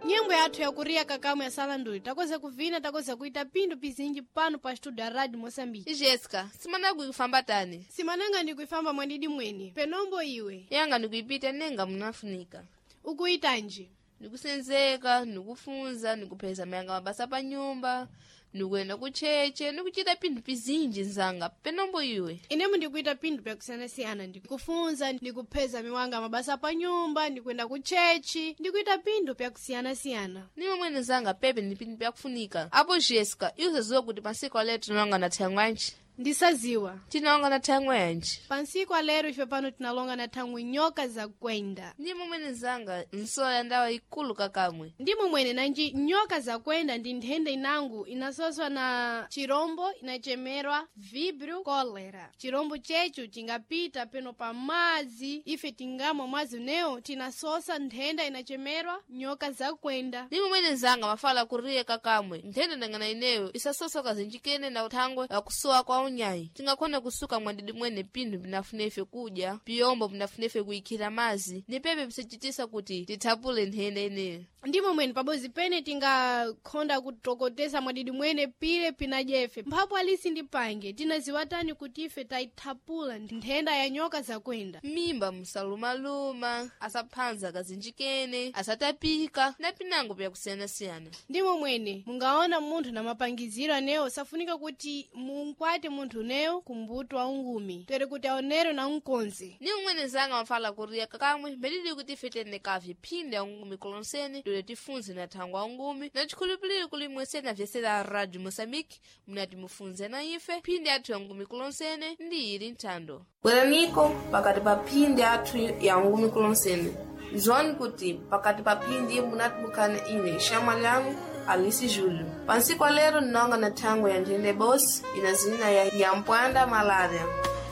Nyimbo yathu yakuria kakamu ya sala nduli takoza kuvina takoza kuita pindu pizinji pano pa studio ya Radio Mosambiki. Jessica, simanagu ikufamba tani? Simananga ndikuifamba mwandidi mweni. Penombo iwe. Yanga ndikuipita nenga munafunika. Ukuitanji? Nikusenzeka, nikufunza, nikupeza mayanga mabasa pa nyumba, nikuenda kucheche, nikuchita pindu pizinji nzanga. Penombo iwe. Inemu ndikuita pindu pya kusiyana ndikufunza, nikupeza miwanga mabasa pa nyumba, nikuenda kuchechi, ndikuita pindu pya kusiyana. Nima mwene nzanga pepe ni pindu pya kufunika. Apo Jessica, iuza zuwa kuti pansiko alero tinalonga na thangwanji. Ndisaziwa. Tinalonga na thangwanji. Pansiko alero ife pano tinalonga na thangwe nyoka za kwenda. Nima mwene nzanga nsoya ndawa ikulu kakamwe. Ndimo mwene nanji nyoka za kwenda ndi nthenda inangu inasoswa na chirombo inachemerwa vibrio cholera. Chirombo chechu chingapita peno pa mazi ife tingamo mazi uneo tinasosa nthenda inachemerwa nyoka za kwenda. Nima mwene nzanga mafala kurie kakamwe. Nthenda ndangana ineyo isasosa kazinjikene na uthangwe ya kusoa kwa unyayi. Tingakona kusuka mwandidi mwene pindu binafunefe kuja, piyombo binafunefe kuikira mazi, ni pepe pisichitisa kuti titapule nthenda ineyo. Ndimo mwene pabozi pene tingakonda kutokotesa mwadidi mwene pile pinajefe. Mphapo alisi ndipange, tinaziwatani kuti ife taitapula nthenda ya nyoka za kwenda. Mimba msalumaluma, asaphanza kazinjikene, asatapika, na pinango pya kusiyana-siyana. Ndimo mwene, mungaona munthu na mapangiziro aneo, safunika kuti munkwate munthu neo kumbuto wa ungumi. Tere kuti aonero na unkonzi. Ni mwene zanga mafala kuria kakamwe, mbelili kuti ife tene kavi pinde ya ungumi kolonseni, tifunze na thangwa ungumi na chikhulupiliro kulimwesena vyesera Radio Mosambiki munati mufunze na ife phindi athu ya ungumi kulonsene ndi iri nthando bweraniko pakati pa phindi athu ya ungumi kulonsene zwani kuti pakati pa phindi munati mukhane ine Shamwalyangu Alisi Julio. Pansiko lero ninonga na thangwa ya njende bosi inazina ya mpwanda malaria.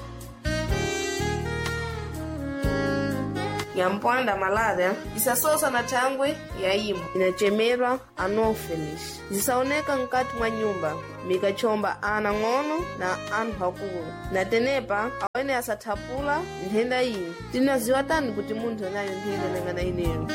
Ya mpwanda malaria isasosa na thangwe ya imu inachemerwa Anopheles. Zisaoneka nkati mwa nyumba mikachomba ana ng'ono na anu hakulu na tenepa awene asathapula nthenda iyi tinaziwatani kuti munthu anayo nthenda nangana ineyo.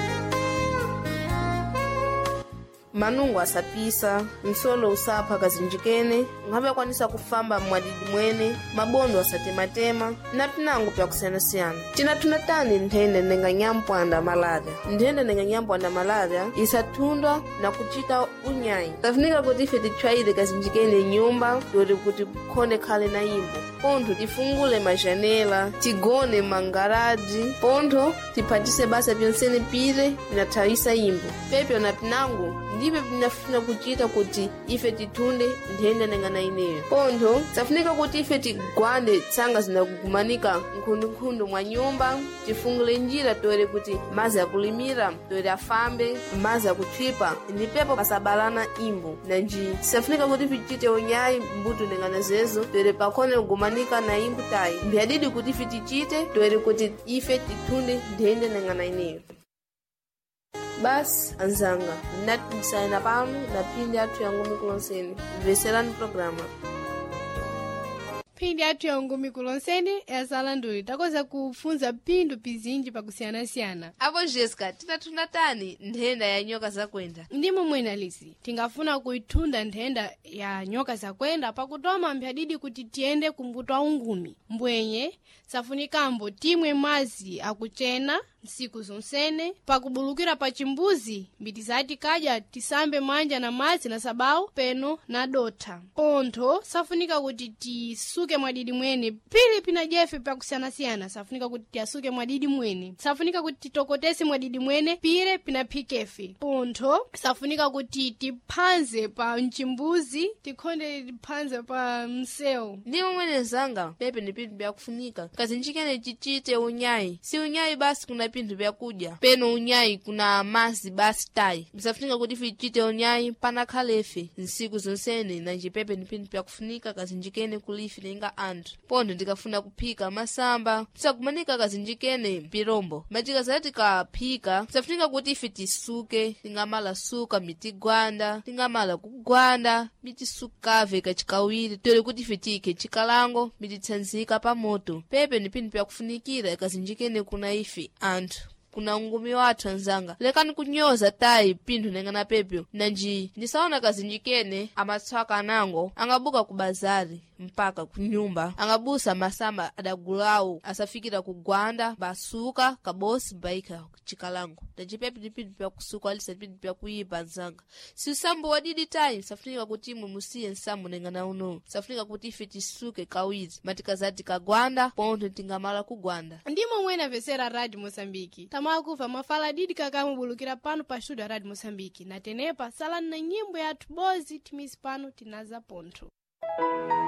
Manungu asapisa, msolo usapha kazinjikene, nghabe kwanisa kufamba mwadidi mwene, mabondo asatematema, na pinango pya kusiyana-siyana. Tina tunatani nthenda nenga nyampwanda malaria. Nthenda nenga nyampwanda malaria isatundwa na kuchita unyayi. Tafunika kuti ife tichwaile kazinjikene nyumba, dori kuti konde khale na imbo. Pontho tifungule majanela, tigone mangaraji, pontho tiphatise basa pyonsene pire, pinathawisa imbo. Pepe na pinango, ndipe pinafuna kuchita kuti ife titunde nthenda nengana ineyo. Pontho, safunika kuti ife tigwande tsanga zinakukumanika nkhundu mwa nyumba, tifungule njira tore kuti mazi akulimira, tore afambe, mazi akuchipa, ndipepo pasabalana imbo. Nanji, safunika kuti ife tichite unyayi mbuto nengana zezo, tore pakone kugumanika na imbo tayi. Mbiadidi kuti ife tichite, tore kuti ife titunde nthenda nengana ineyo. Basi, anzanga, nati msaina pano na pindi athu ya ungumi kulonseni. Veserani programa. Pindi athu ya ungumi kulonseni, sala nduli. Takoza kufunza pindu pizinji pa kusiyana-siyana. Apo Jessica, tinatunatani nthenda ya nyoka za kwenda. Ndimo mwene Alisi, tingafuna kuitunda nthenda ya nyoka za kwenda pakutoma mphadidi kuti tiende kumbuto ungumi. Mbwenye, safunikambo timwe mazi akuchena, nsiku zonsene, pakubulukira pa chimbuzi, mbiti zati kaja tisambe manja na mazi na sabau, peno na dota. Pontho, safunika kuti tisuke mwadidi mwene, pili pina jefe pa kusiyana-siyana, safunika kuti tiasuke mwadidi mwene. Safunika kuti titokotese mwadidi mwene, pile pina pikefe. Pontho, safunika kuti tiphanze pa mchimbuzi, tikhonde tiphanze pa mseo. Ndimo mwene zanga, pepe ni pindu bya kufunika. Kazinjikene chichite unyayi. Si unyayi basi kuna pindu bya kuja. Peno unyayi kuna mazi basi tayi. Msafunika kuti fichite unyayi pana khalefe. Nsiku zonsene na njipepe ni pindu bya kufunika kazinjikene kulifi nenga anthu. Pontho ndikafuna kuphika masamba. Tisakumanika kazinjikene pirombo. Majika zati kaphika. Msafunika kuti ife tisuke. Tingamala suka mitigwanda. Tingamala kugwanda. Mitisukave kachikawiri. Tole kuti ife tike chikalango. Mititsanzika pa moto. Pepe ni pindu bya kufunikira kazinjikene kuna ife anthu. kuna ungumi wathu anzanga lekani kunyoza tayi pinthu nengana pepyo nanji ndisaona kazinjikene amatswaka anango angabuka ku bazari mpaka kunyumba angabusa masamba adagulawu asafikira kugwanda basuka kabosi baika chikalango ndajipepi dipidi pya kusuka alisa dipidi pya kuyipa nzanga si usambo wadidi tayi safunika kuti imwe musiye nsambo nengana uno safunika kuti ife tisuke kawizi matikazati kagwanda ponto tingamala kugwanda ndimo mwena vesera Radio Mosambiki tamakuva mafala didi kakamubulukira pano pa studio Radio Mosambiki na tenepa salani na nyimbo ya tubozi timisi pano tinaza ponto.